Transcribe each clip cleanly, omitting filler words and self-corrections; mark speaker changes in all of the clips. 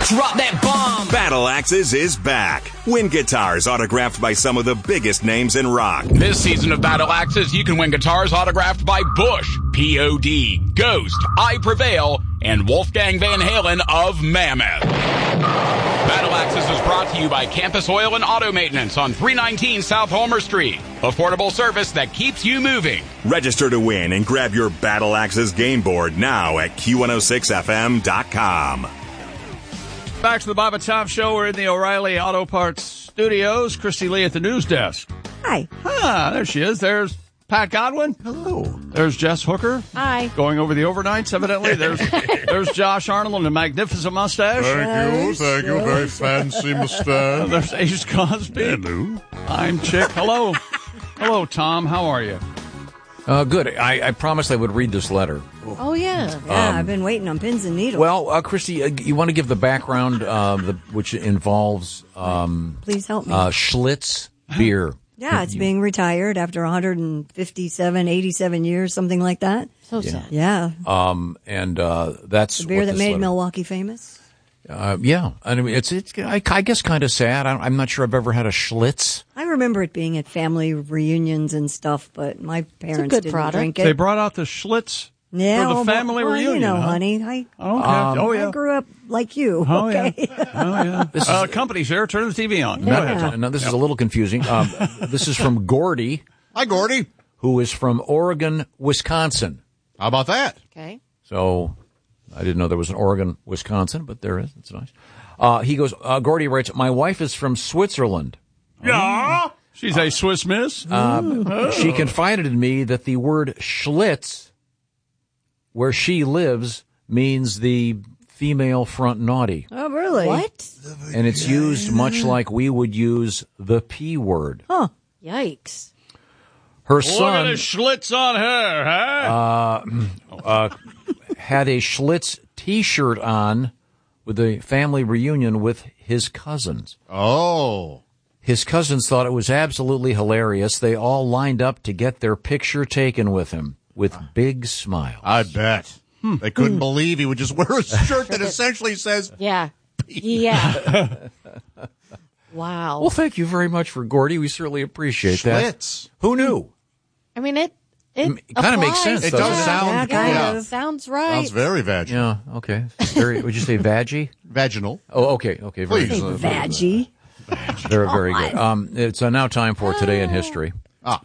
Speaker 1: Drop that bomb.
Speaker 2: Battle Axes is back. Win guitars autographed by some of the biggest names in rock.
Speaker 3: This season of Battle Axes, you can win guitars autographed by Bush, P.O.D., Ghost, I Prevail, and Wolfgang Van Halen of Mammoth. Battle Axes is brought to you by Campus Oil and Auto Maintenance on 319 South Homer Street. Affordable service that keeps you moving.
Speaker 2: Register to win and grab your Battle Axes game board now at Q106FM.com.
Speaker 4: Back to the Bob and Tom Show. We're in the O'Reilly Auto Parts studios. Christy Lee at the news desk.
Speaker 5: Hi.
Speaker 4: There she is. There's Pat Godwin.
Speaker 5: Hello.
Speaker 4: There's Jess Hooker.
Speaker 6: Hi.
Speaker 4: Going over the overnights, evidently. There's Josh Arnold and a magnificent mustache.
Speaker 7: Thank you. Very fancy mustache.
Speaker 4: There's Ace Cosby.
Speaker 7: Hello.
Speaker 4: I'm Chick. Hello. Hello, Tom. How are you?
Speaker 8: Good. I promised I would read this letter.
Speaker 6: Oh, yeah.
Speaker 5: Yeah, I've been waiting on pins and needles.
Speaker 8: Well, Christy, you want to give the background, which involves
Speaker 5: please help me.
Speaker 8: Schlitz beer.
Speaker 5: Yeah, it's being retired after 87 years, something like that.
Speaker 6: So sad.
Speaker 5: Yeah.
Speaker 8: And that's
Speaker 5: The beer
Speaker 8: what
Speaker 5: that
Speaker 8: this
Speaker 5: made
Speaker 8: letter-
Speaker 5: Milwaukee famous.
Speaker 8: Yeah. I mean, it's I guess kind of sad. I'm not sure I've ever had a Schlitz.
Speaker 5: I remember it being at family reunions and stuff, but my parents
Speaker 6: good
Speaker 5: didn't
Speaker 6: product.
Speaker 5: drink it.
Speaker 4: They brought out the Schlitz
Speaker 5: Yeah,
Speaker 4: for the family
Speaker 5: well,
Speaker 4: reunion.
Speaker 5: You know,
Speaker 4: huh?
Speaker 5: honey,
Speaker 4: Okay.
Speaker 5: I grew up like you.
Speaker 4: Oh,
Speaker 5: okay.
Speaker 4: yeah. Oh, yeah.
Speaker 8: This is-
Speaker 4: company's here. Turn the TV on. Go
Speaker 8: No,
Speaker 4: ahead.
Speaker 8: no, this is a little confusing. This is from Gordy,
Speaker 7: Hi, Gordy.
Speaker 8: who is from Oregon, Wisconsin.
Speaker 7: How about that?
Speaker 6: Okay.
Speaker 8: So I didn't know there was an Oregon, Wisconsin, but there is. It's nice. He goes, Gordy writes, my wife is from Switzerland.
Speaker 4: Yeah. She's a Swiss miss.
Speaker 8: She confided in me that the word Schlitz, where she lives, means the female front naughty.
Speaker 5: Oh, really?
Speaker 6: What?
Speaker 8: And it's used much like we would use the P word.
Speaker 5: Huh.
Speaker 6: Yikes.
Speaker 8: Her
Speaker 4: Look at
Speaker 8: son
Speaker 4: the Schlitz on her, huh?
Speaker 8: had a Schlitz T-shirt on with a family reunion with his cousins.
Speaker 7: Oh.
Speaker 8: His cousins thought it was absolutely hilarious. They all lined up to get their picture taken with him with big smiles.
Speaker 7: I bet. They couldn't believe he would just wear a shirt that essentially says,
Speaker 6: Yeah. Yeah. Wow.
Speaker 8: Well, thank you very much for Gordy. We certainly appreciate that.
Speaker 7: Schlitz.
Speaker 8: Who knew?
Speaker 6: I mean, it
Speaker 8: It kind of makes
Speaker 6: applies.
Speaker 8: sense.
Speaker 7: It
Speaker 8: doesn't
Speaker 7: does sound,
Speaker 5: Yeah, kind
Speaker 7: yeah.
Speaker 5: of.
Speaker 6: Sounds right.
Speaker 7: Sounds very vaginal.
Speaker 8: Yeah, okay. Very, would you say vaggy?
Speaker 7: Vaginal.
Speaker 8: Oh, okay, very
Speaker 7: Please.
Speaker 8: good.
Speaker 5: Vaggie.
Speaker 8: Very good. It's now time for Today in History.
Speaker 7: Any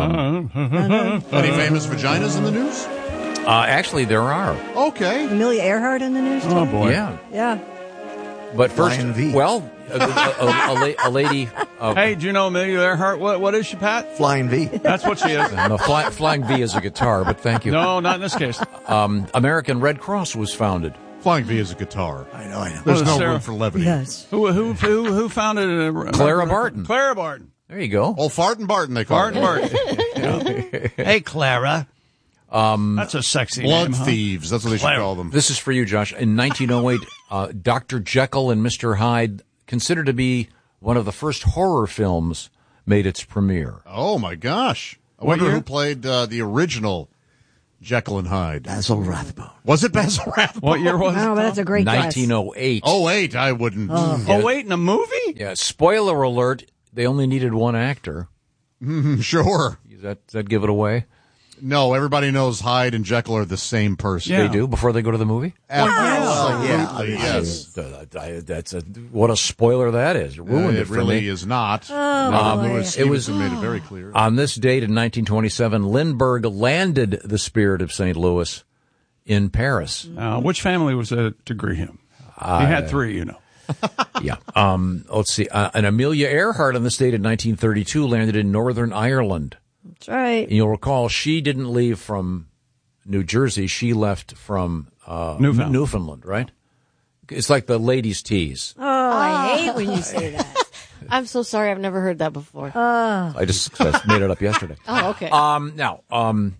Speaker 7: famous vaginas in the news?
Speaker 8: Actually, there are.
Speaker 7: Okay.
Speaker 5: Amelia Earhart in the news, too?
Speaker 4: Oh, boy.
Speaker 8: Yeah.
Speaker 5: Yeah.
Speaker 8: But first,
Speaker 9: Lion V.
Speaker 8: well, a lady.
Speaker 4: Hey, do you know Amelia Earhart? What is she, Pat?
Speaker 9: Flying V.
Speaker 4: That's what she is.
Speaker 8: No, Flying V is a guitar, but thank you.
Speaker 4: No, not in this case.
Speaker 8: American Red Cross was founded.
Speaker 7: Flying V is a guitar.
Speaker 9: I know.
Speaker 7: There's
Speaker 4: Oh,
Speaker 7: no
Speaker 4: Sarah.
Speaker 7: room for levity.
Speaker 5: Yes.
Speaker 4: Who founded
Speaker 8: Clara Barton.
Speaker 4: Clara Barton.
Speaker 8: There you go.
Speaker 7: Oh, Fart and Barton, they call
Speaker 4: Barton
Speaker 7: it.
Speaker 4: Barton. Hey, Clara. That's a sexy
Speaker 7: Blood
Speaker 4: name, huh?
Speaker 7: thieves. That's what they should
Speaker 4: Clara.
Speaker 7: call them.
Speaker 8: This is for you, Josh. In 1908, Dr. Jekyll and Mr. Hyde, considered to be one of the first horror films, made its premiere.
Speaker 7: Oh, my gosh. I
Speaker 4: What
Speaker 7: wonder
Speaker 4: year?
Speaker 7: who played the original Jekyll and Hyde.
Speaker 9: Basil Rathbone.
Speaker 7: Was it Basil Rathbone?
Speaker 4: What year was
Speaker 5: Oh,
Speaker 4: it?
Speaker 5: but that's a great guess.
Speaker 8: 1908.
Speaker 7: Oh, wait, I wouldn't.
Speaker 4: Oh, wait, in a movie?
Speaker 8: Yeah, spoiler alert, they only needed one actor.
Speaker 7: Sure.
Speaker 8: Does that give it away?
Speaker 7: No, everybody knows Hyde and Jekyll are the same person.
Speaker 4: Yeah.
Speaker 8: They do before they go to the movie?
Speaker 7: Absolutely, yes.
Speaker 8: What a spoiler that is. It ruined it
Speaker 7: It
Speaker 8: for
Speaker 7: really
Speaker 8: me.
Speaker 7: is not.
Speaker 5: Oh, boy.
Speaker 7: Louis
Speaker 8: It was-
Speaker 7: Stevenson made it very clear.
Speaker 8: On this date in 1927, Lindbergh landed the Spirit of St. Louis in Paris.
Speaker 4: Which family was it to greet him? He had three, you know.
Speaker 8: Yeah. Let's see. And Amelia Earhart on this date in 1932 landed in Northern Ireland.
Speaker 5: That's right.
Speaker 8: And you'll recall she didn't leave from New Jersey. She left from Newfoundland, right? It's like the ladies' tease.
Speaker 5: Oh, I hate when you say that.
Speaker 6: I'm so sorry. I've never heard that before.
Speaker 8: I just made it up yesterday.
Speaker 6: Oh, okay.
Speaker 8: Now,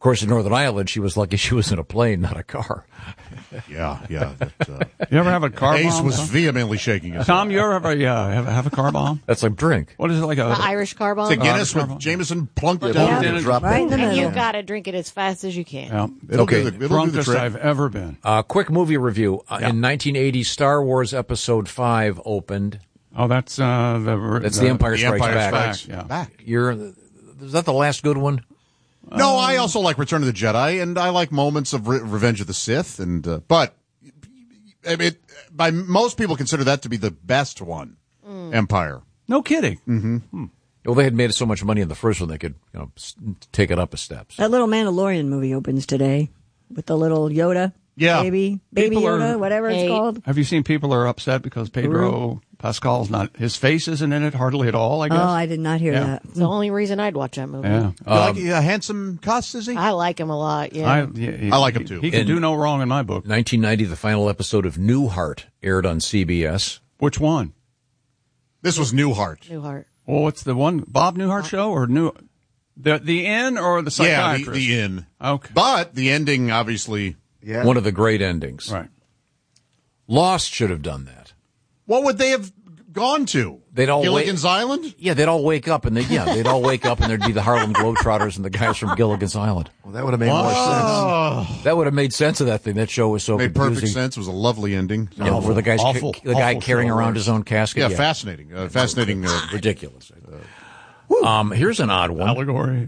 Speaker 8: course, in Northern Ireland, she was lucky she was in a plane, not a car.
Speaker 7: Yeah.
Speaker 4: You ever have a car
Speaker 7: Ace
Speaker 4: bomb?
Speaker 7: was
Speaker 4: Tom?
Speaker 7: vehemently shaking his
Speaker 4: Tom, you ever have a car bomb?
Speaker 8: That's like drink.
Speaker 4: What is it like
Speaker 6: The Irish car bomb.
Speaker 7: It's a Guinness
Speaker 4: Oh,
Speaker 7: with Jameson plunked
Speaker 8: Yeah,
Speaker 7: down.
Speaker 4: yeah.
Speaker 7: Drop
Speaker 5: Right in the
Speaker 6: And
Speaker 5: middle.
Speaker 6: you've got to drink it as fast as you can.
Speaker 4: Yeah.
Speaker 7: It'll
Speaker 8: Okay.
Speaker 7: do the
Speaker 4: Drunkest
Speaker 7: trick.
Speaker 4: I've ever been.
Speaker 8: Quick movie review. In 1980, Star Wars Episode 5 opened.
Speaker 4: Oh, that's
Speaker 8: That's The Empire
Speaker 7: The
Speaker 8: Strikes
Speaker 7: Empire
Speaker 8: Back.
Speaker 7: Strikes
Speaker 4: Yeah.
Speaker 7: Back.
Speaker 8: Is that the last good one?
Speaker 7: No, I also like Return of the Jedi, and I like moments of Revenge of the Sith, and but I mean, by most people consider that to be the best one. Empire.
Speaker 4: No kidding.
Speaker 7: Mm-hmm.
Speaker 8: Well, they had made so much money in the first one, they could take it up a step.
Speaker 5: That little Mandalorian movie opens today with the little Yoda.
Speaker 7: Yeah.
Speaker 5: Baby
Speaker 4: People are-
Speaker 5: Yoda, whatever it's
Speaker 6: Hey.
Speaker 5: called.
Speaker 4: Have you seen people are upset because Pedro Pascal's not, his face isn't in it hardly at all, I guess?
Speaker 5: Oh, I did not hear
Speaker 4: Yeah.
Speaker 5: that.
Speaker 6: It's the only reason I'd watch that movie.
Speaker 4: Yeah.
Speaker 7: You like a handsome cuss, is he?
Speaker 6: I like him a lot. Yeah.
Speaker 7: I like him, too.
Speaker 4: He can
Speaker 8: In-
Speaker 4: do no wrong in my book.
Speaker 8: 1990, the final episode of Newhart aired on CBS.
Speaker 4: Which one?
Speaker 7: This was Newhart.
Speaker 6: Newhart.
Speaker 4: Well, what's the one? Bob Newhart show or the inn or the
Speaker 7: Yeah,
Speaker 4: psychiatrist?
Speaker 7: the inn.
Speaker 4: Okay.
Speaker 7: But the ending, obviously.
Speaker 8: One of the great endings.
Speaker 4: Right.
Speaker 8: Lost should have done that.
Speaker 7: What would they have gone to?
Speaker 8: They'd all
Speaker 7: Gilligan's Island?
Speaker 8: Yeah, they'd all wake up and they'd all wake up and there'd be the Harlem Globetrotters and the guys from Gilligan's Island.
Speaker 1: Well, that would have made more sense.
Speaker 8: That would have made sense of that thing. That show was so
Speaker 7: Made
Speaker 8: confusing.
Speaker 7: perfect sense. It was a lovely ending.
Speaker 8: You know, where the guy's
Speaker 4: Awful,
Speaker 8: the guy
Speaker 4: awful
Speaker 8: carrying
Speaker 4: show,
Speaker 8: around
Speaker 4: right?
Speaker 8: his own casket.
Speaker 7: Yeah, fascinating. Fascinating.
Speaker 8: Ridiculous. Here's an odd one.
Speaker 4: Allegory.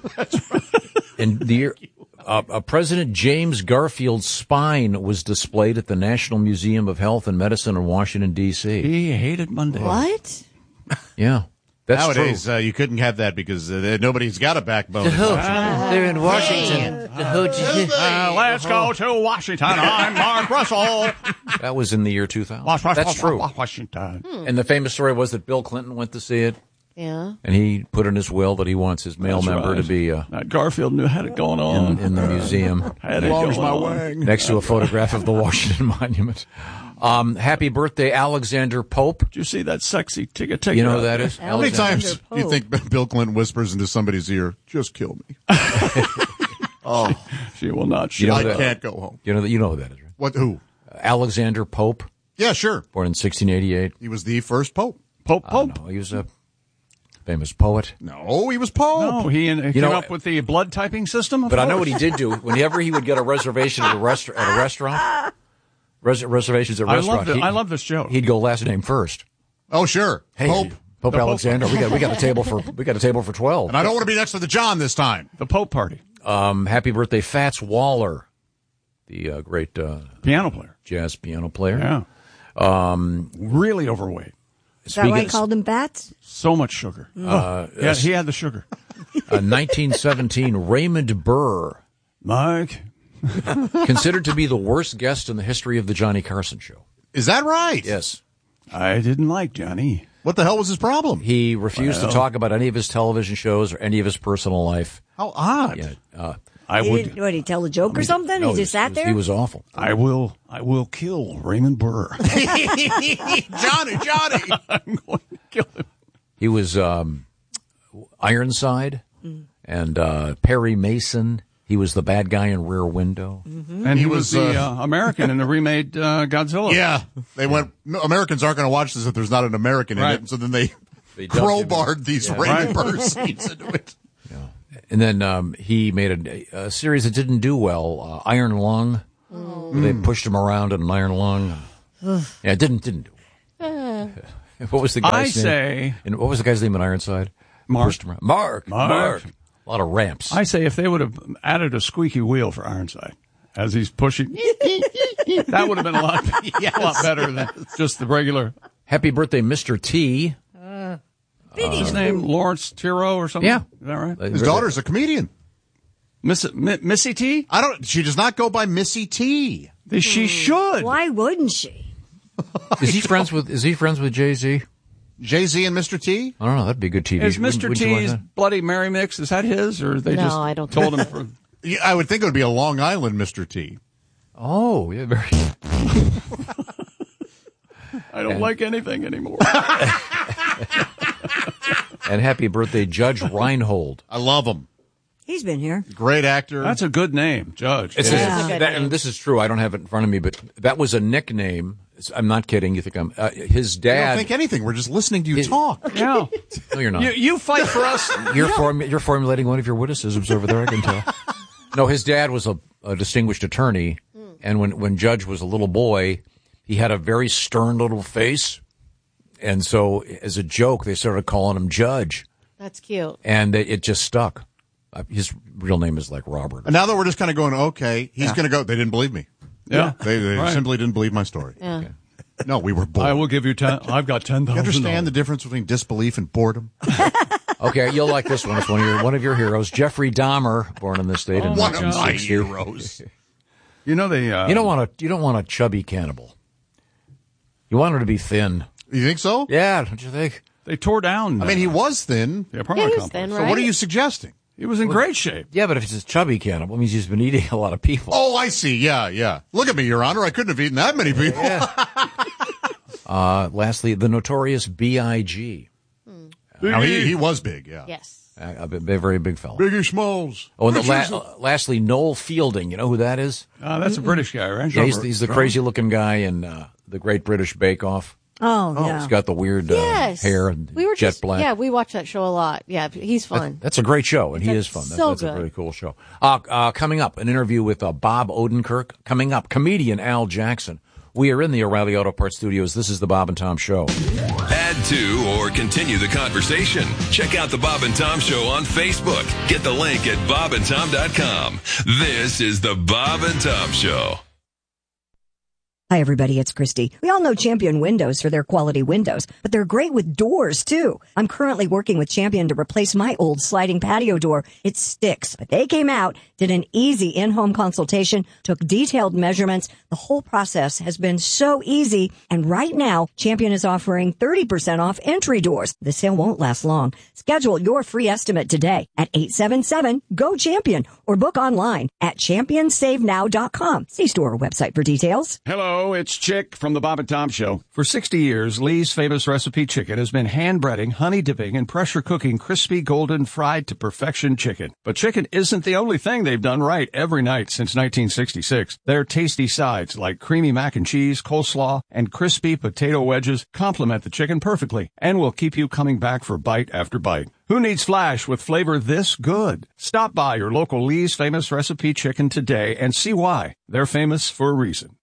Speaker 8: In the year, President James Garfield's spine was displayed at the National Museum of Health and Medicine in Washington, D.C.
Speaker 4: He hated Monday.
Speaker 6: What?
Speaker 8: Yeah. That's
Speaker 7: Nowadays,
Speaker 8: true.
Speaker 7: you couldn't have that because nobody's got a backbone.
Speaker 8: They're in Washington.
Speaker 4: Let's go to Washington. I'm Mark Russell.
Speaker 8: That was in the year 2000. That's true.
Speaker 4: Washington.
Speaker 8: And the famous story was that Bill Clinton went to see it,
Speaker 6: Yeah.
Speaker 8: and he put in his will that he wants his male
Speaker 4: That's
Speaker 8: member
Speaker 4: right.
Speaker 8: to be
Speaker 4: That Garfield knew had it going on.
Speaker 8: in the museum
Speaker 4: Had it going on.
Speaker 8: next to a photograph of the Washington Monument. Happy birthday, Alexander Pope.
Speaker 4: Did you see that sexy ticket?
Speaker 8: You know who that is?
Speaker 7: How many
Speaker 5: Alexander
Speaker 7: times do
Speaker 5: Pope.
Speaker 7: you think Bill Clinton whispers into somebody's ear, just kill me?
Speaker 4: She will not
Speaker 8: You know
Speaker 4: show
Speaker 7: I
Speaker 8: that-
Speaker 7: can't go home.
Speaker 8: You know who that is, right?
Speaker 7: What? Who?
Speaker 8: Alexander Pope,
Speaker 7: Yeah, sure.
Speaker 8: born in 1688.
Speaker 7: He was the first pope.
Speaker 4: Pope.
Speaker 8: No, he was a famous poet.
Speaker 7: No, he was pope.
Speaker 4: No, he came
Speaker 8: know,
Speaker 4: up with the blood typing system. Of
Speaker 8: But I know
Speaker 4: course.
Speaker 8: what he did do. Whenever he would get a reservation at a restaurant, reservations at a restaurant,
Speaker 4: I love this joke.
Speaker 8: he'd go last name first.
Speaker 7: Oh, sure.
Speaker 8: Hey,
Speaker 7: Pope.
Speaker 8: Pope Alexander, we got a table for 12.
Speaker 7: And I don't want to be next to the John this time.
Speaker 4: The Pope party.
Speaker 8: Happy birthday, Fats Waller, the great
Speaker 4: Piano player.
Speaker 8: jazz piano player.
Speaker 4: Yeah. Really overweight.
Speaker 5: Is that why I called him Bats?
Speaker 4: So much sugar. Yeah, he had the sugar.
Speaker 8: 1917, Raymond Burr,
Speaker 4: Mike.
Speaker 8: considered to be the worst guest in the history of the Johnny Carson show.
Speaker 7: Is that right?
Speaker 8: Yes.
Speaker 4: I didn't like Johnny.
Speaker 7: What the hell was his problem?
Speaker 8: He refused to talk about any of his television shows or any of his personal life.
Speaker 7: How odd.
Speaker 8: Yeah,
Speaker 4: I
Speaker 5: He
Speaker 4: would.
Speaker 5: didn't, what, he tell a joke or something?
Speaker 8: no,
Speaker 5: he just sat there?
Speaker 8: He was awful.
Speaker 4: I will kill Raymond Burr.
Speaker 7: Johnny.
Speaker 4: I'm going to kill him.
Speaker 8: He was Ironside and Perry Mason. He was the bad guy in Rear Window.
Speaker 4: And he was the American in the remade Godzilla.
Speaker 7: Yeah. They went, no, Americans aren't going to watch this if there's not an American in
Speaker 4: Right.
Speaker 7: it. And so then they
Speaker 8: They dubbed him.
Speaker 7: crowbarred these Raymond Burr scenes into it.
Speaker 8: And then he made a series that didn't do well, Iron Lung. They pushed him around in an iron lung. Yeah, it didn't do well. What was the guy's name? And what was the guy's name in Ironside?
Speaker 4: Mark.
Speaker 8: Pushed him around. Mark. A lot of ramps.
Speaker 4: I say if they would have added a squeaky wheel for Ironside as he's pushing, that would have been a lot better than just the regular.
Speaker 8: Happy birthday, Mr. T.
Speaker 4: What's his name? Lawrence Tiro or something?
Speaker 8: Yeah.
Speaker 4: Is that right?
Speaker 7: His daughter's a comedian.
Speaker 4: Missy T?
Speaker 7: She does not go by Missy T.
Speaker 4: She should.
Speaker 5: Why wouldn't she?
Speaker 8: Is he friends with Jay-Z?
Speaker 7: Jay-Z and Mr. T?
Speaker 8: I don't know. That'd be good TV.
Speaker 4: Is Mr.
Speaker 8: Wouldn't you want
Speaker 4: T's
Speaker 8: that?
Speaker 4: Bloody Mary mix, is that his? Or they
Speaker 6: No,
Speaker 4: just
Speaker 6: I don't
Speaker 4: told
Speaker 6: think
Speaker 4: him for.
Speaker 7: Yeah, I would think it would be a Long Island Mr. T.
Speaker 8: Oh, yeah, very.
Speaker 4: I don't like anything anymore.
Speaker 8: And happy birthday, Judge Reinhold.
Speaker 7: I love him.
Speaker 5: He's been here.
Speaker 7: Great actor.
Speaker 4: That's a good name, Judge.
Speaker 8: And this is true. I don't have it in front of me, but that was a nickname. I'm not kidding. You think I'm his dad?
Speaker 7: I don't think anything. We're just listening to you talk.
Speaker 4: No,
Speaker 8: you're not.
Speaker 4: You fight for us.
Speaker 8: You're formulating one of your witticisms over there. I can tell. No, his dad was a distinguished attorney, and when Judge was a little boy, he had a very stern little face, and so as a joke, they started calling him Judge.
Speaker 6: That's cute.
Speaker 8: And it just stuck. His real name is like Robert.
Speaker 7: And now that we're just kind of going, okay, he's going to go. They didn't believe me.
Speaker 4: Yeah,
Speaker 7: they simply didn't believe my story.
Speaker 6: Yeah.
Speaker 8: Okay.
Speaker 7: No, we were bored.
Speaker 4: I will give you 10. I've got 10,000.
Speaker 7: You understand the difference between disbelief and boredom?
Speaker 8: Okay, you'll like this one. It's one of your heroes, Jeffrey Dahmer, born in this state in 1960.
Speaker 7: One of my heroes.
Speaker 4: You know
Speaker 8: you don't want a chubby cannibal. You want him to be thin.
Speaker 7: You think so?
Speaker 8: Yeah, don't you think?
Speaker 4: They tore down.
Speaker 7: I mean, he was thin.
Speaker 4: The apartment
Speaker 6: he was
Speaker 4: complex.
Speaker 6: thin,
Speaker 7: So
Speaker 6: right?
Speaker 7: what are you suggesting?
Speaker 4: He was in great shape.
Speaker 8: Yeah, but if it's a chubby cannibal, it means he's been eating a lot of people.
Speaker 7: Oh, I see. Yeah. Look at me, Your Honor. I couldn't have eaten that many people.
Speaker 8: Yeah. Lastly, the notorious B.I.G.
Speaker 7: Now, he was big, yeah.
Speaker 6: Yes.
Speaker 8: A very big fellow.
Speaker 7: Biggie Smalls.
Speaker 8: Oh, and lastly, Noel Fielding. You know who that is?
Speaker 4: That's a British guy, right?
Speaker 8: Yeah, he's the crazy-looking guy in the Great British Bake Off.
Speaker 5: Oh, yeah.
Speaker 8: He's got the weird hair and jet black.
Speaker 6: Yeah, we watch that show a lot. Yeah, he's fun.
Speaker 8: That's a great show, and he is fun. That's
Speaker 6: good.
Speaker 8: a really cool show. Coming up, an interview with Bob Odenkirk. Coming up, comedian Al Jackson. We are in the O'Reilly Auto Parts studios. This is the Bob and Tom Show.
Speaker 9: Add to or continue the conversation. Check out the Bob and Tom Show on Facebook. Get the link at bobandtom.com. This is the Bob and Tom Show.
Speaker 10: Hi, everybody. It's Christy. We all know Champion Windows for their quality windows, but they're great with doors, too. I'm currently working with Champion to replace my old sliding patio door. It sticks, but they came out, did an easy in-home consultation, took detailed measurements. The whole process has been so easy, and right now, Champion is offering 30% off entry doors. The sale won't last long. Schedule your free estimate today at 877-GO-CHAMPION or book online at championsavenow.com. See store website for details.
Speaker 4: Hello, it's Chick from the Bob and Tom Show. For 60 years, Lee's Famous Recipe Chicken has been hand-breading, honey-dipping, and pressure-cooking crispy, golden, fried to perfection chicken. But chicken isn't the only thing they've done right every night since 1966. Their tasty sides, like creamy mac and cheese, coleslaw, and crispy potato wedges, complement the chicken perfectly and will keep you coming back for bite after bite. Who needs flash with flavor this good? Stop by your local Lee's Famous Recipe Chicken today and see why. They're famous for a reason.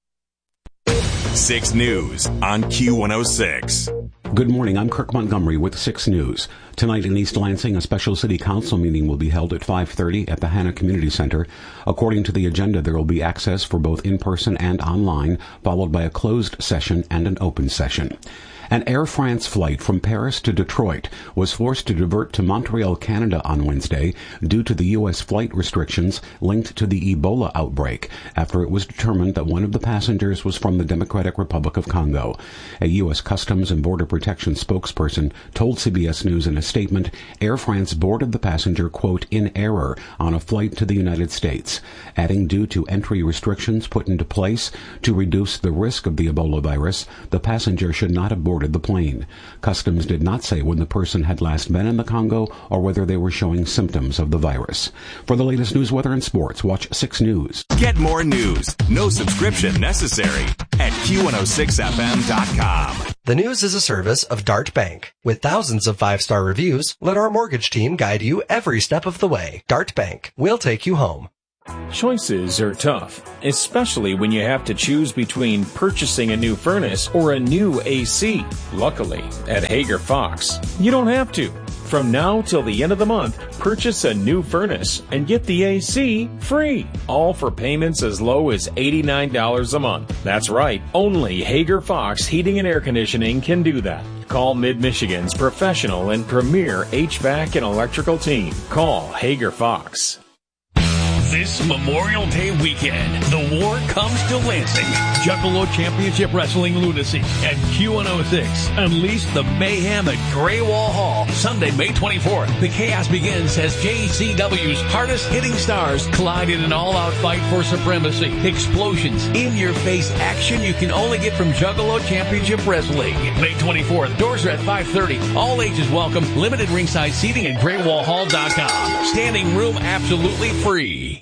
Speaker 2: 6 News on Q106.
Speaker 11: Good morning. I'm Kirk Montgomery with 6 News. Tonight in East Lansing, a special city council meeting will be held at 5:30 at the Hanna Community Center. According to the agenda, there will be access for both in-person and online, followed by a closed session and an open session. An Air France flight from Paris to Detroit was forced to divert to Montreal, Canada on Wednesday due to the U.S. flight restrictions linked to the Ebola outbreak after it was determined that one of the passengers was from the Democratic Republic of Congo. A U.S. Customs and Border Protection spokesperson told CBS News in a statement, Air France boarded the passenger, quote, in error on a flight to the United States, adding due to entry restrictions put into place to reduce the risk of the Ebola virus, the passenger should not have boarded the plane. Customs did not say when the person had last been in the Congo or whether they were showing symptoms of the virus. For the latest news, weather, and sports, watch 6 News.
Speaker 2: Get more news. No subscription necessary at Q106FM.com.
Speaker 12: The News is a service of Dart Bank. With thousands of 5-star reviews, let our mortgage team guide you every step of the way. Dart Bank. We'll take you home.
Speaker 13: Choices are tough, especially when you have to choose between purchasing a new furnace or a new AC. Luckily, at Hager Fox, you don't have to. From now till the end of the month, purchase a new furnace and get the AC free. All for payments as low as $89 a month. That's right, only Hager Fox Heating and Air Conditioning can do that. Call Mid-Michigan's professional and premier HVAC and electrical team. Call Hager Fox.
Speaker 14: This Memorial Day weekend, the war comes to Lansing. Juggalo Championship Wrestling Lunacy at Q106. Unleash the mayhem at Gray Wall Hall. Sunday, May 24th. The chaos begins as JCW's hardest hitting stars collide in an all-out fight for supremacy. Explosions, in-your-face action you can only get from Juggalo Championship Wrestling. May 24th. Doors are at 5:30. All ages welcome. Limited ringside seating at GrayWallHall.com. Standing room absolutely free.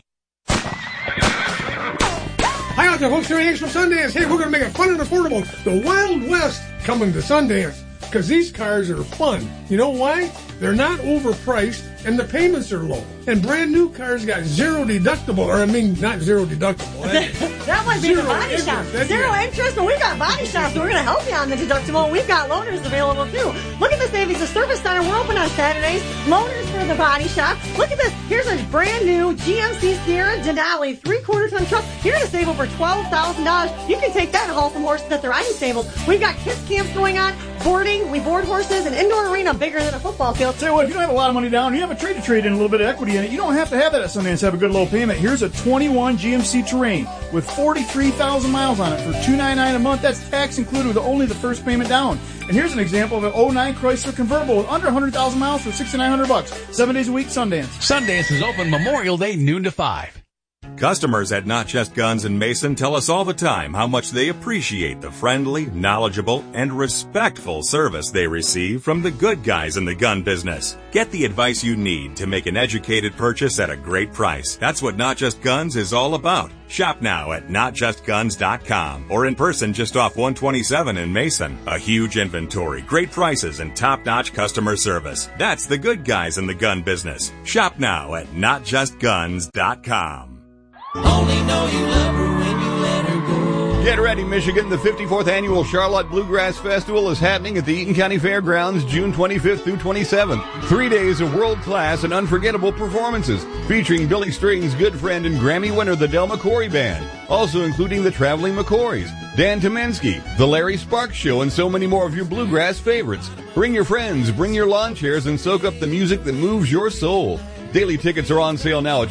Speaker 15: Hi out there, folks. Here at from Sundance. Hey, we're going to make it fun and affordable. The Wild West coming to Sundance because these cars are fun. You know why? They're not overpriced and the payments are low. And brand new cars got zero deductible, or I mean, not zero deductible.
Speaker 10: That might be the body shop. Zero interest, but we got body shops, so we're going to help you on the deductible. We've got loaners available too. Look at the savings. The Service Center, we're open on Saturdays. Loaners for the body shop. Look at this. Here's a brand new GMC Sierra Denali 3/4 ton truck. You're going to save over $12,000. You can take that and haul some horses at the riding stables. We've got kids camps going on, boarding. We board horses, an indoor arena bigger than a football field.
Speaker 16: Tell you what, if you don't have a lot of money down, you have a trade-to-trade and a little bit of equity in it, you don't have to have that at Sundance to have a good low payment. Here's a 21 GMC Terrain with 43,000 miles on it for $299 a month. That's tax included with only the first payment down. And here's an example of an 09 Chrysler convertible with under 100,000 miles for $6,900. 7 days a week, Sundance.
Speaker 14: Sundance is open Memorial Day, noon to 5.
Speaker 2: Customers at Not Just Guns in Mason tell us all the time how much they appreciate the friendly, knowledgeable, and respectful service they receive from the good guys in the gun business. Get the advice you need to make an educated purchase at a great price. That's what Not Just Guns is all about. Shop now at NotJustGuns.com or in person just off 127 in Mason. A huge inventory, great prices, and top-notch customer service. That's the good guys in the gun business. Shop now at NotJustGuns.com.
Speaker 17: Only know you love her when you let her go.
Speaker 4: Get ready, Michigan. The 54th Annual Charlotte Bluegrass Festival is happening at the Eaton County Fairgrounds June 25th through 27th. 3 days of world-class and unforgettable performances featuring Billy String's good friend and Grammy winner, the Del McCoury Band. Also including the Traveling McCoys, Dan Tomensky, the Larry Sparks Show, and so many more of your bluegrass favorites. Bring your friends, bring your lawn chairs, and soak up the music that moves your soul. Daily tickets are on sale now at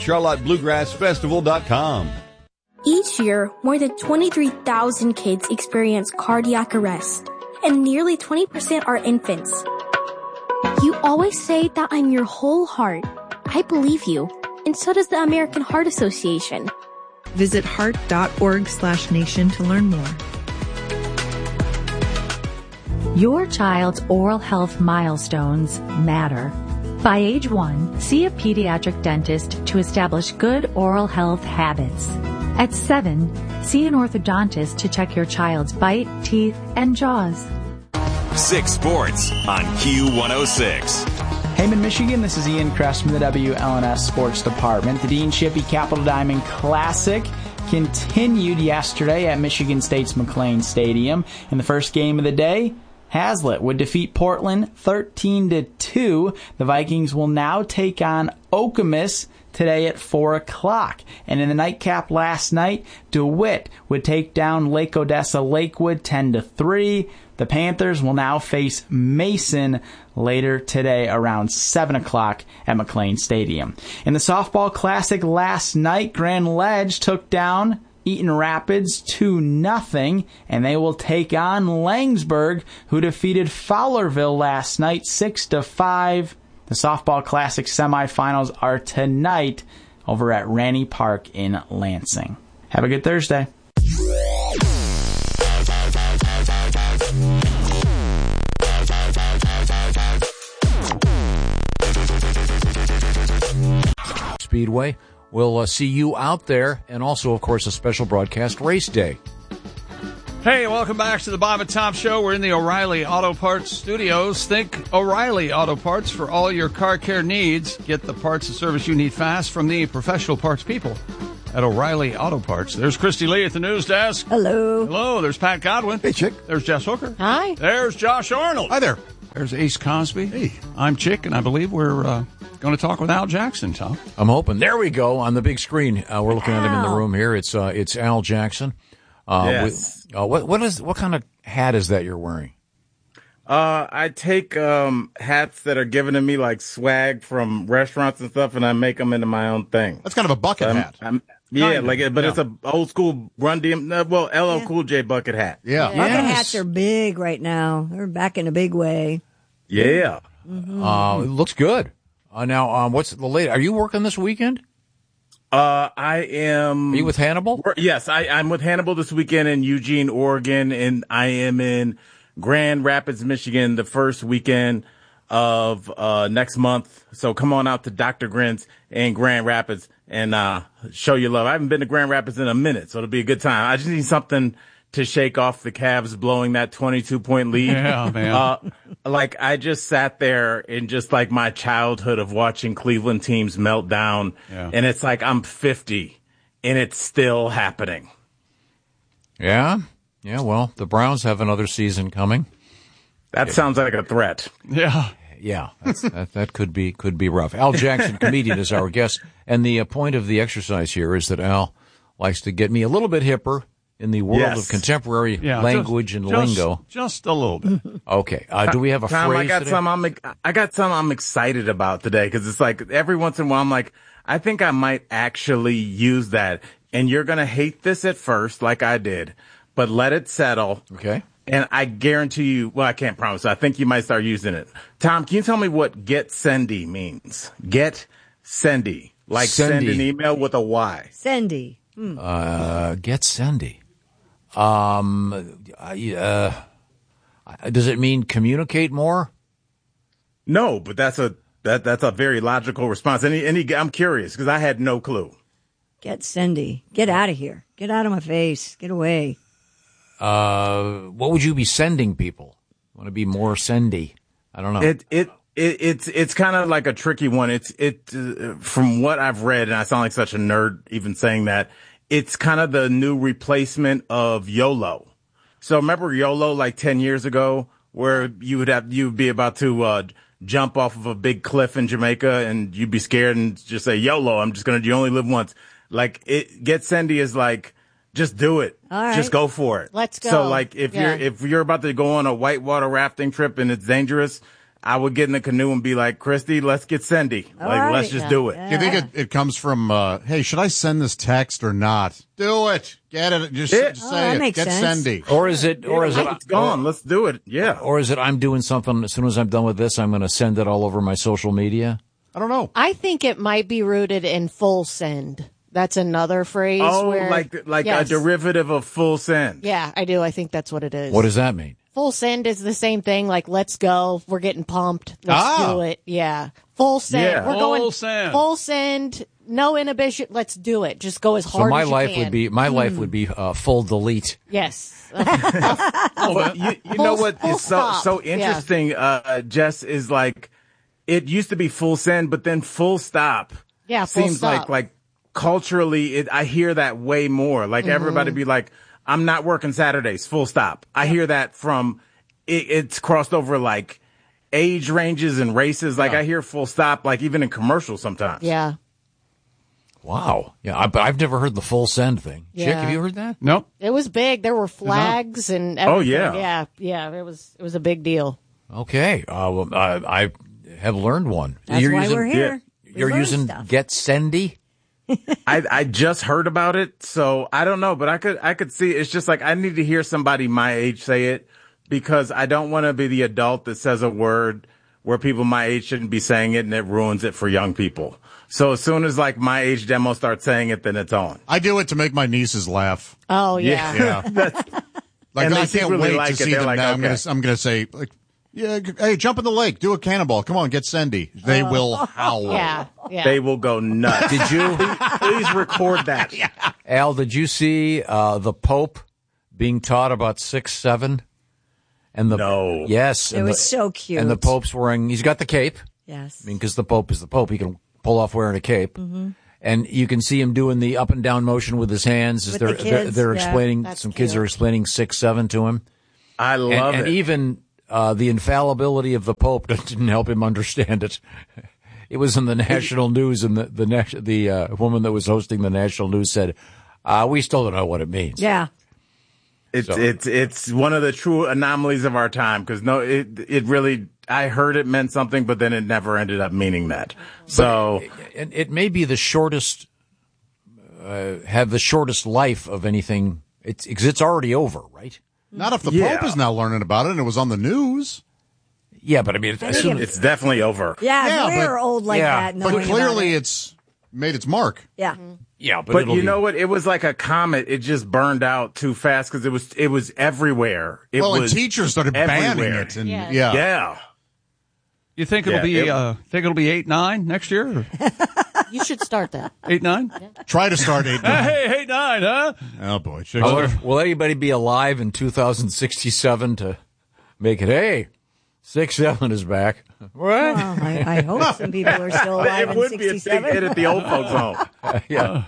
Speaker 4: CharlotteBluegrassFestival.com.
Speaker 18: Each year, more than 23,000 kids experience cardiac arrest, and nearly 20% are infants. You always say that I'm your whole heart. I believe you, and so does the American Heart Association.
Speaker 19: Visit heart.org/nation to learn more.
Speaker 20: Your child's oral health milestones matter. By age 1, see a pediatric dentist to establish good oral health habits. At 7, see an orthodontist to check your child's bite, teeth, and jaws.
Speaker 2: 6 Sports on Q106.
Speaker 21: Heyman, Michigan, this is Ian Kress from the WLNS Sports Department. The Dean Shippey Capital Diamond Classic continued yesterday at Michigan State's McLean Stadium. In the first game of the day, Hazlitt would defeat Portland 13-2. The Vikings will now take on Okemos today at 4 o'clock. And in the nightcap last night, DeWitt would take down Lake Odessa Lakewood 10-3. The Panthers will now face Mason later today around 7 o'clock at McLean Stadium. In the softball classic last night, Grand Ledge took down Eaton Rapids 2-0, and they will take on Langsburg, who defeated Fowlerville last night 6-5. The softball classic semifinals are tonight over at Ranny Park in Lansing. Have a good Thursday.
Speaker 8: Speedway. We'll see you out there, and also, of course, a special broadcast race day.
Speaker 4: Hey, welcome back to the Bob and Tom Show. We're in the O'Reilly Auto Parts studios. Think O'Reilly Auto Parts for all your car care needs. Get the parts and service you need fast from the professional parts people at O'Reilly Auto Parts. There's Christy Lee at the news desk.
Speaker 5: Hello.
Speaker 4: Hello. There's Pat Godwin.
Speaker 7: Hey, Chick.
Speaker 4: There's Jess Hooker.
Speaker 6: Hi.
Speaker 4: There's Josh Arnold.
Speaker 7: Hi there.
Speaker 4: There's Ace Cosby.
Speaker 7: Hey.
Speaker 4: I'm Chick, and I believe we're going to talk with Al Jackson, Tom.
Speaker 8: I'm hoping. There we go on the big screen. We're looking at him in the room here. It's Al Jackson.
Speaker 22: Yes.
Speaker 8: What kind of hat is that you're wearing?
Speaker 3: I take hats that are given to me like swag from restaurants and stuff, and I make them into my own thing.
Speaker 7: That's kind of a bucket hat.
Speaker 3: It's a old school Run DMC, LL Cool J bucket hat.
Speaker 7: Yeah.
Speaker 5: Bucket hats are big right now. They're back in a big way.
Speaker 3: Yeah.
Speaker 8: It looks good. Now, what's the latest? Are you working this weekend?
Speaker 3: I am.
Speaker 8: Are you with Hannibal?
Speaker 3: Yes, I'm with Hannibal this weekend in Eugene, Oregon, and I am in Grand Rapids, Michigan, the first weekend of next month. So come on out to Dr. Grins in Grand Rapids and show your love. I haven't been to Grand Rapids in a minute, so it'll be a good time. I just need something to shake off the Cavs blowing that 22-point lead.
Speaker 4: Yeah, man.
Speaker 3: I just sat there in just like my childhood of watching Cleveland teams melt down.
Speaker 4: Yeah.
Speaker 3: And it's like I'm 50 and it's still happening.
Speaker 8: Yeah. Yeah, well, the Browns have another season coming.
Speaker 3: That sounds like a threat.
Speaker 4: Yeah.
Speaker 8: Yeah, that could be rough. Al Jackson, comedian, is our guest. And the point of the exercise here is that Al likes to get me a little bit hipper in the world of contemporary language and lingo.
Speaker 4: Just a little bit.
Speaker 8: Okay. Do we have a
Speaker 3: Tom,
Speaker 8: phrase
Speaker 3: I got something I'm excited about today because it's like every once in a while I'm like, I think I might actually use that. And you're going to hate this at first like I did, but let it settle.
Speaker 8: Okay.
Speaker 3: And I guarantee you, well, I can't promise. I think you might start using it. Tom, can you tell me what get sendy means? Get sendy. Like send an email with a Y.
Speaker 5: Sendy.
Speaker 8: Get sendy. Does it mean communicate more?
Speaker 3: No, but that's a very logical response. I'm curious because I had no clue.
Speaker 5: Get sendy. Get out of here. Get out of my face. Get away.
Speaker 8: What would you be sending people? Want to be more sendy? I don't know.
Speaker 3: It's kind of like a tricky one. From what I've read, and I sound like such a nerd even saying that, it's kind of the new replacement of YOLO. So remember YOLO like 10 years ago where you'd be about to, jump off of a big cliff in Jamaica and you'd be scared and just say YOLO. You only live once. Like get sendy is like, just do it.
Speaker 5: All right.
Speaker 3: Just go for it.
Speaker 6: Let's go.
Speaker 3: So like if you're about to go on a whitewater rafting trip and it's dangerous, I would get in the canoe and be like, Christy, let's get sendy. Let's just do it.
Speaker 7: Do you think it comes from, hey, should I send this text or not? Do it. Get it. Just say it. Get sendy.
Speaker 8: Or is it,
Speaker 3: it's gone. Let's do it. Yeah.
Speaker 8: Or is it, I'm doing something, as soon as I'm done with this, I'm going to send it all over my social media?
Speaker 7: I don't know.
Speaker 6: I think it might be rooted in full send. That's another phrase.
Speaker 3: Oh,
Speaker 6: where,
Speaker 3: like a derivative of full send.
Speaker 6: Yeah, I do. I think that's what it is.
Speaker 8: What does that mean?
Speaker 6: Full send is the same thing. Like, let's go. We're getting pumped. Let's do it. Yeah. Full send.
Speaker 3: Yeah.
Speaker 6: We're going full send. No inhibition. Let's do it. Just go as hard as you can.
Speaker 8: My life would be full delete.
Speaker 6: Yes.
Speaker 3: But you know what is so interesting, Jess, is like it used to be full send, but then full stop.
Speaker 6: Yeah, full
Speaker 3: seems
Speaker 6: stop.
Speaker 3: like culturally, I hear that way more. Like everybody be like, I'm not working Saturdays, full stop. I hear that from, it's crossed over like age ranges and races. Like I hear full stop, like even in commercials sometimes.
Speaker 6: Yeah.
Speaker 8: Wow. Yeah, I've never heard the full send thing.
Speaker 6: Yeah.
Speaker 8: Chick, have you heard that?
Speaker 4: Nope.
Speaker 6: It was big. There were flags and everything.
Speaker 3: Oh, yeah.
Speaker 6: Yeah. It was a big deal.
Speaker 8: Okay. I have learned one.
Speaker 5: That's why we're here.
Speaker 8: You're using Get Sendy?
Speaker 3: I just heard about it, so I don't know, but I could see it's just like I need to hear somebody my age say it because I don't want to be the adult that says a word where people my age shouldn't be saying it and it ruins it for young people. So as soon as like my age demo starts saying it, then it's on.
Speaker 7: I do it to make my nieces laugh.
Speaker 6: Oh yeah.
Speaker 7: Yeah. Like I can't wait to see them now.
Speaker 3: Okay.
Speaker 7: I'm gonna say like, yeah, hey, jump in the lake, do a cannonball. Come on, get sendy. They will howl.
Speaker 6: Yeah.
Speaker 3: They will go nuts.
Speaker 8: Did you?
Speaker 3: Please record that.
Speaker 8: Al, did you see the Pope being taught about 6'7"?
Speaker 3: No.
Speaker 8: Yes.
Speaker 5: It was so cute.
Speaker 8: And the Pope's he's got the cape.
Speaker 5: Yes.
Speaker 8: I mean, because the Pope is the Pope. He can pull off wearing a cape.
Speaker 5: Mm-hmm.
Speaker 8: And you can see him doing the up and down motion with his hands as they're explaining.
Speaker 6: That's
Speaker 8: some
Speaker 6: cute.
Speaker 8: kids are explaining 6'7" to him.
Speaker 3: I love it.
Speaker 8: And even the infallibility of the Pope didn't help him understand it. It was in the national news, and the woman that was hosting the national news said, "We still don't know what it means."
Speaker 5: Yeah.
Speaker 3: It's one of the true anomalies of our time because it really, I heard it meant something, but then it never ended up meaning that. So,
Speaker 8: and it may be the shortest, have the shortest life of anything. It's already over, right?
Speaker 7: Not if the Pope is now learning about it and it was on the news.
Speaker 8: Yeah, but I mean,
Speaker 3: it's definitely over.
Speaker 5: Yeah, we're old like that.
Speaker 7: But clearly it's made its mark.
Speaker 5: Yeah.
Speaker 8: Yeah,
Speaker 3: but you know what? It was like a comet. It just burned out too fast because it was everywhere.
Speaker 7: And teachers started banning it. And
Speaker 3: yeah.
Speaker 4: You think it'll be 8-9 next year?
Speaker 6: You should start that.
Speaker 4: 8-9?
Speaker 6: Yeah.
Speaker 7: Try to start 8-9.
Speaker 4: Hey, 8-9, huh?
Speaker 7: Oh boy.
Speaker 8: Will anybody be alive in 2067 to make it? Hey, 6-7 is back. What?
Speaker 5: Well, I hope some people are still alive in 67.
Speaker 3: It would be a big hit at the old folks' home.
Speaker 8: Yeah.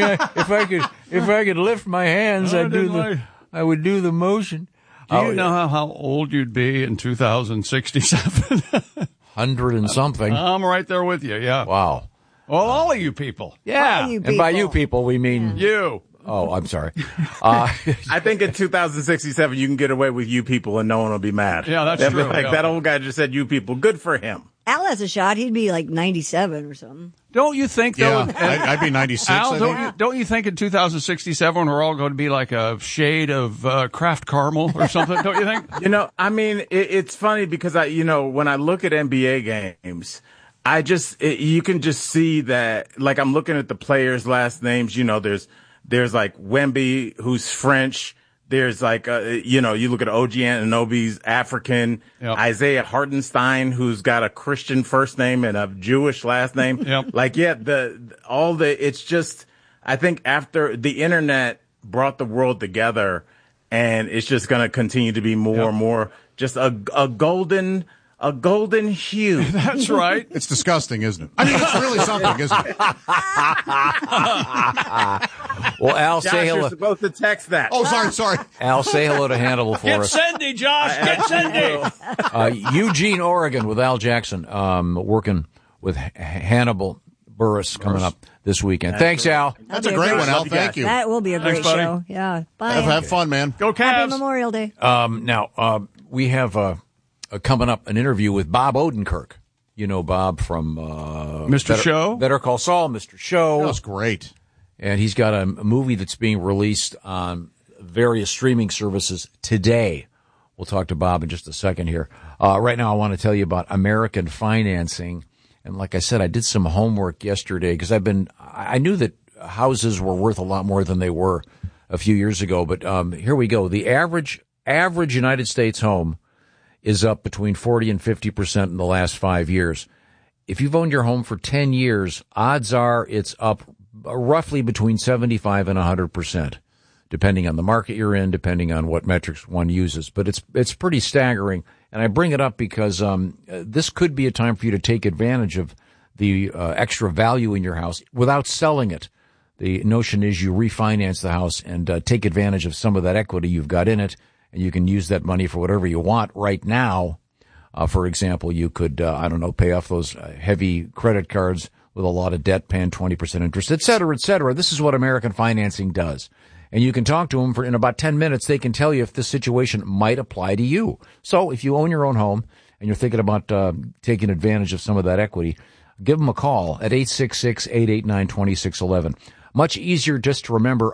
Speaker 8: If I could lift my hands, I would do the motion.
Speaker 4: Do you know how old you'd be in 2067?
Speaker 8: 100 and something.
Speaker 4: I'm right there with you. Yeah.
Speaker 8: Wow.
Speaker 4: Well, all of you people.
Speaker 8: Yeah. And by you people, we mean
Speaker 4: you.
Speaker 8: Oh, I'm sorry.
Speaker 3: I think in 2067 you can get away with you people and no one will be mad.
Speaker 4: Yeah, that's true.
Speaker 3: That old guy just said you people. Good for him.
Speaker 5: Al has a shot. He'd be like 97 or something.
Speaker 4: Don't you think, though?
Speaker 7: Yeah, I'd be 96.
Speaker 4: Al, don't you think in 2067 we're all going to be like a shade of Kraft caramel or something? Don't you think?
Speaker 3: You know, I mean, it's funny because when I look at NBA games, you can just see that, like, I'm looking at the players' last names. You know, there's like Wemby, who's French. There's like, you look at OG Anunoby's African, Isaiah Hartenstein, who's got a Christian first name and a Jewish last name. Like, it's just, I think after the internet brought the world together and it's just going to continue to be more and more just a golden hue.
Speaker 4: That's right.
Speaker 7: It's disgusting, isn't it? I mean, it's really something, isn't it?
Speaker 8: Well, Al,
Speaker 3: Josh,
Speaker 8: say hello.
Speaker 3: You're supposed to text that.
Speaker 7: Oh, sorry.
Speaker 8: Al, say hello to Hannibal for us.
Speaker 4: Get Cindy, Josh. Get Cindy.
Speaker 8: Eugene, Oregon, with Al Jackson, working with Hannibal Burris coming up this weekend. Thanks, Al.
Speaker 7: That's a great one, Al. Thank you.
Speaker 5: That will be a great show. Yeah. Bye.
Speaker 7: Have fun, man.
Speaker 4: Go Cavs.
Speaker 5: Happy Memorial Day.
Speaker 8: Now, we have coming up an interview with Bob Odenkirk. You know Bob from
Speaker 4: Mr. Show?
Speaker 8: Better Call Saul, Mr. Show.
Speaker 7: That was great.
Speaker 8: And he's got a movie that's being released on various streaming services today. We'll talk to Bob in just a second here. Right now, I want to tell you about American Financing. And like I said, I did some homework yesterday because I knew that houses were worth a lot more than they were a few years ago. But here we go. The average United States home is up between 40 and 50% in the last 5 years. If you've owned your home for 10 years, odds are it's up roughly between 75 and 100%, depending on the market you're in, depending on what metrics one uses. But it's pretty staggering. And I bring it up because this could be a time for you to take advantage of the extra value in your house without selling it. The notion is you refinance the house and take advantage of some of that equity you've got in it, and you can use that money for whatever you want right now. For example, you could, pay off those heavy credit cards with a lot of debt, paying 20% interest, et cetera, et cetera. This is what American Financing does. And you can talk to them in about 10 minutes. They can tell you if this situation might apply to you. So if you own your own home and you're thinking about taking advantage of some of that equity, give them a call at 866-889-2611. Much easier just to remember,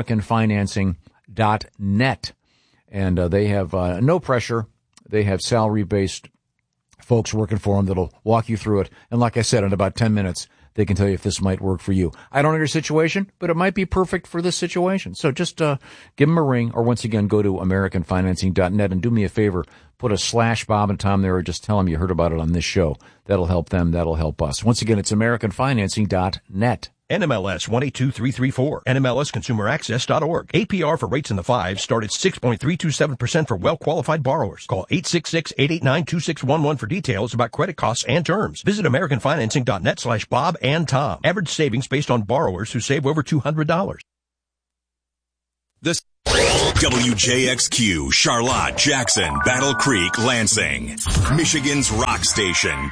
Speaker 8: AmericanFinancing.net. And they have no pressure. They have salary-based folks working for them that'll walk you through it. And like I said, in about 10 minutes, they can tell you if this might work for you. I don't know your situation, but it might be perfect for this situation. So just give them a ring, or once again, go to AmericanFinancing.net and do me a favor, put a /Bob and Tom there, or just tell them you heard about it on this show. That'll help them. That'll help us. Once again, it's AmericanFinancing.net.
Speaker 1: NMLS 182334, NMLSConsumerAccess.org. APR for rates in the 5s start at 6.327% for well-qualified borrowers. Call 866-889-2611 for details about credit costs and terms. Visit AmericanFinancing.net/Bob and Tom. Average savings based on borrowers who save over $200.
Speaker 2: This WJXQ, Charlotte, Jackson, Battle Creek, Lansing. Michigan's rock station,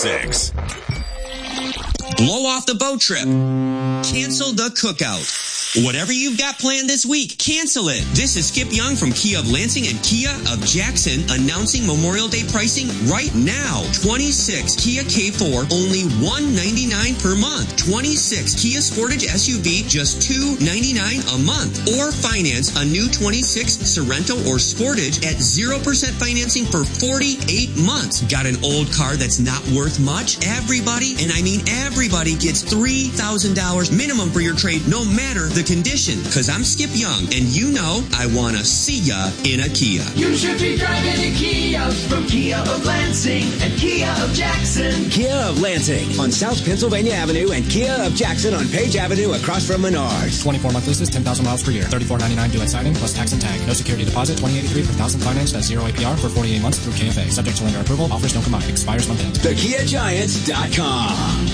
Speaker 2: Q106.
Speaker 22: Blow off the boat trip. Cancel the cookout.
Speaker 9: Whatever you've got planned this week, cancel it. This is Skip Young from Kia of Lansing and Kia of Jackson announcing Memorial Day pricing right now. 26 Kia K4, only $199 per month. 26 Kia Sportage SUV, just $299 a month. Or finance a new 26 Sorento or Sportage at 0% financing for 48 months. Got an old car that's not worth much? Everybody, and I mean everybody, gets $3,000 minimum for your trade, no matter the condition. Because I'm Skip Young, and you know I want to see ya in a Kia.
Speaker 17: You should be driving a Kia from Kia of Lansing and Kia of Jackson.
Speaker 22: Kia of Lansing on South Pennsylvania Avenue and Kia of Jackson on Page Avenue across from Menards.
Speaker 23: 24 month leases, 10,000 miles per year. $34.99 due at signing plus tax and tag. No security deposit. $20.83 per thousand financed at 0 APR for 48 months through KFA. Subject to lender approval. Offers don't combine. Expires month end.
Speaker 22: TheKiaGiants.com.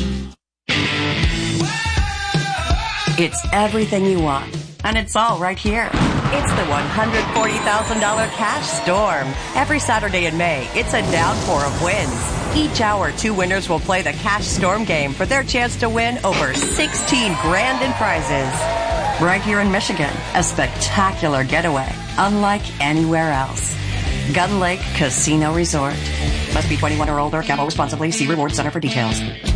Speaker 24: It's everything you want, and it's all right here. It's the $140,000 Cash Storm. Every Saturday in May, it's a downpour of wins. Each hour, 2 winners will play the Cash Storm game for their chance to win over $16 grand in prizes. Right here in Michigan, a spectacular getaway, unlike anywhere else. Gun Lake Casino Resort. Must be 21 or older. Gamble responsibly. See Reward Center for details.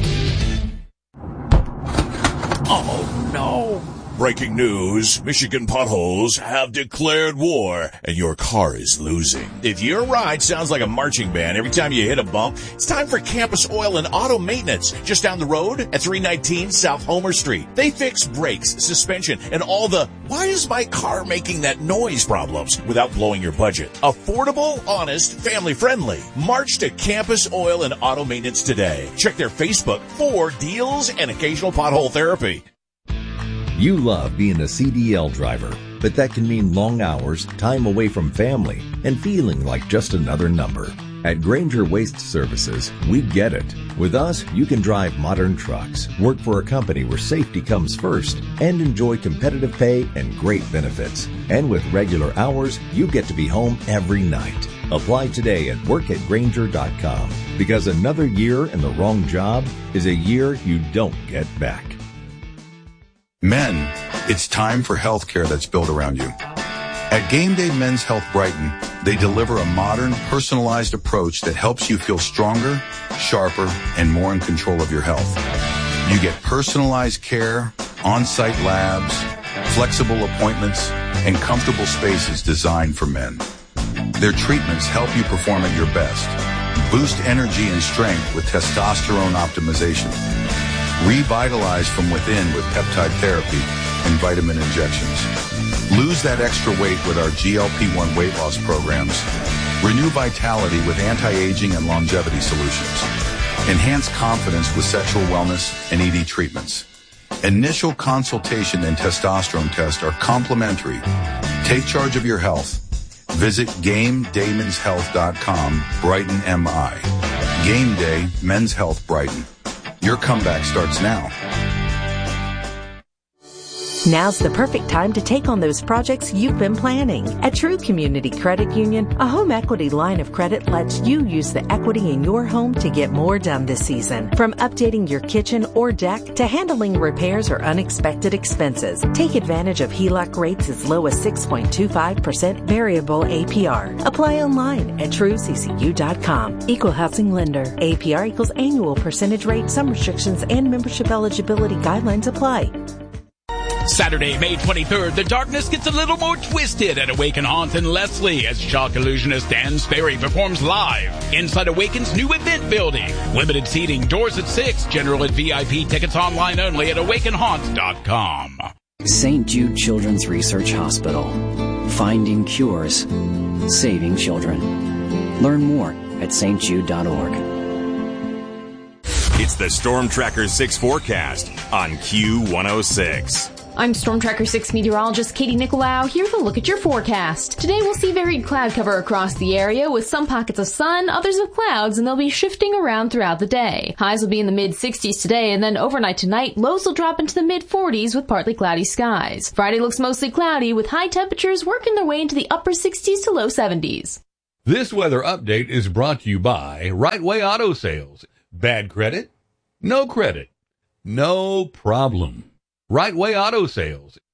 Speaker 25: Oh, no. Breaking news, Michigan potholes have declared war, and your car is losing. If your ride sounds like a marching band every time you hit a bump, it's time for Campus Oil and Auto Maintenance, just down the road at 319 South Homer Street. They fix brakes, suspension, and all the, why is my car making that noise problems without blowing your budget. Affordable, honest, family-friendly. March to Campus Oil and Auto Maintenance today. Check their Facebook for deals and occasional pothole therapy.
Speaker 26: You love being a CDL driver, but that can mean long hours, time away from family, and feeling like just another number. At Granger Waste Services, we get it. With us, you can drive modern trucks, work for a company where safety comes first, and enjoy competitive pay and great benefits. And with regular hours, you get to be home every night. Apply today at workatgranger.com, because another year in the wrong job is a year you don't get back.
Speaker 27: Men, it's time for healthcare that's built around you. At Game Day Men's Health Brighton, they deliver a modern, personalized approach that helps you feel stronger, sharper, and more in control of your health. You get personalized care, on-site labs, flexible appointments, and comfortable spaces designed for men. Their treatments help you perform at your best, boost energy and strength with testosterone optimization, revitalize from within with peptide therapy and vitamin injections. Lose that extra weight with our GLP-1 weight loss programs. Renew vitality with anti-aging and longevity solutions. Enhance confidence with sexual wellness and ED treatments. Initial consultation and testosterone test are complimentary. Take charge of your health. Visit GameDayMensHealth.com, Brighton, MI. Game Day Men's Health Brighton. Your comeback starts now.
Speaker 28: Now's the perfect time to take on those projects you've been planning. At True Community Credit Union, a home equity line of credit lets you use the equity in your home to get more done this season. From updating your kitchen or deck to handling repairs or unexpected expenses, take advantage of HELOC rates as low as 6.25% variable APR. Apply online at TrueCCU.com. Equal housing lender. APR equals annual percentage rate. Some restrictions and membership eligibility guidelines apply.
Speaker 29: Saturday, May 23rd, the darkness gets a little more twisted at Awaken Haunt in Leslie as shock illusionist Dan Sperry performs live inside Awaken's new event building. Limited seating, doors at 6, general and VIP tickets online only at awakenhaunt.com.
Speaker 30: St. Jude Children's Research Hospital. Finding cures. Saving children. Learn more at stjude.org.
Speaker 2: It's the Storm Tracker 6 forecast on Q106.
Speaker 31: I'm Storm Tracker 6 meteorologist Katie Nicolau. Here's a look at your forecast. Today we'll see varied cloud cover across the area with some pockets of sun, others of clouds, and they'll be shifting around throughout the day. Highs will be in the mid-60s today, and then overnight tonight, lows will drop into the mid-40s with partly cloudy skies. Friday looks mostly cloudy with high temperatures working their way into the upper 60s to low 70s.
Speaker 32: This weather update is brought to you by Right Way Auto Sales. Bad credit? No credit. No problem. Right Way Auto Sales.